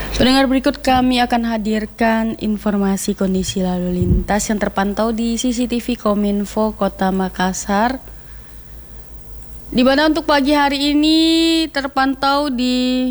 Pendengar, berikut kami akan hadirkan informasi kondisi lalu lintas yang terpantau di CCTV Kominfo Kota Makassar. Di mana untuk pagi hari ini terpantau di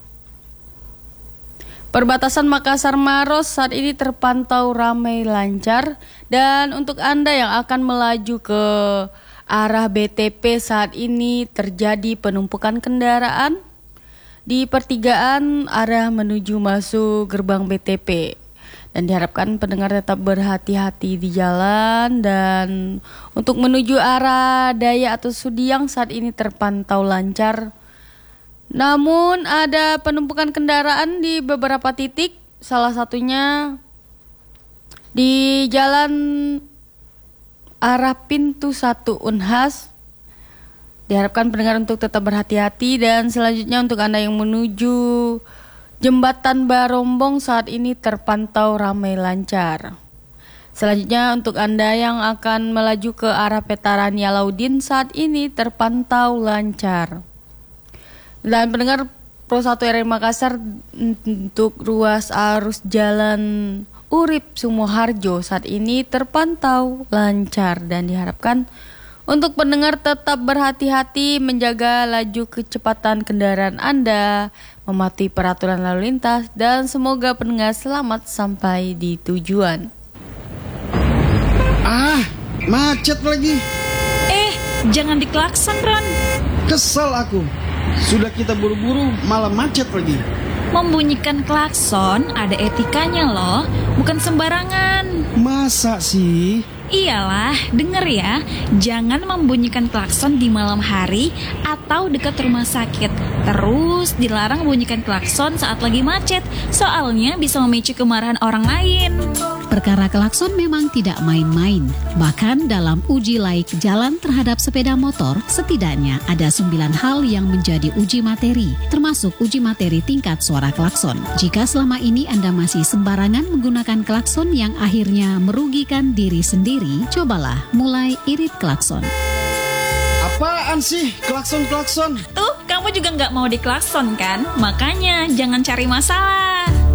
perbatasan Makassar Maros saat ini terpantau ramai lancar, dan untuk Anda yang akan melaju ke arah BTP saat ini terjadi penumpukan kendaraan di pertigaan arah menuju masuk gerbang BTP, dan diharapkan pendengar tetap berhati-hati di jalan. Dan untuk menuju arah Daya atau Sudiang saat ini terpantau lancar, namun ada penumpukan kendaraan di beberapa titik, salah satunya di jalan arah pintu 1 Unhas. Diharapkan pendengar untuk tetap berhati-hati. Dan selanjutnya untuk Anda yang menuju Jembatan Barombong saat ini terpantau ramai lancar. Selanjutnya untuk Anda yang akan melaju ke arah Petani Alauddin saat ini terpantau lancar. Dan pendengar Pro 1 RRI Makassar, untuk ruas arus jalan Urip Sumoharjo saat ini terpantau lancar, dan diharapkan untuk pendengar tetap berhati-hati menjaga laju kecepatan kendaraan Anda, mematuhi peraturan lalu lintas, dan semoga pendengar selamat sampai di tujuan. Macet lagi. Jangan diklakson, Ron. Kesal aku. Sudah kita buru-buru malah macet lagi. Membunyikan klakson ada etikanya loh, bukan sembarangan. Masa sih? Iyalah, denger ya, jangan membunyikan klakson di malam hari atau dekat rumah sakit. Terus dilarang bunyikan klakson saat lagi macet, soalnya bisa memicu kemarahan orang lain. Perkara klakson memang tidak main-main. Bahkan dalam uji laik jalan terhadap sepeda motor, setidaknya ada 9 hal yang menjadi uji materi, termasuk uji materi tingkat suara klakson. Jika selama ini Anda masih sembarangan menggunakan klakson yang akhirnya merugikan diri sendiri, cobalah mulai irit klakson. Apaan sih klakson-klakson? Tuh, kamu juga nggak mau diklakson kan? Makanya jangan cari masalah.